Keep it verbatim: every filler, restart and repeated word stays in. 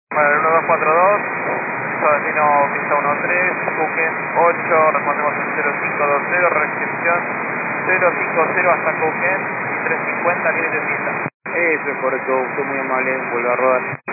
Bueno, el uno dos cuatro dos, destino pista uno tres, Cooken ocho, respondemos en cero cinco dos cero, recepción cero cinco cero hasta Cooken y tres cincuenta, cliente en pista. Eso es correcto, usted muy amable, vuelve a rodar.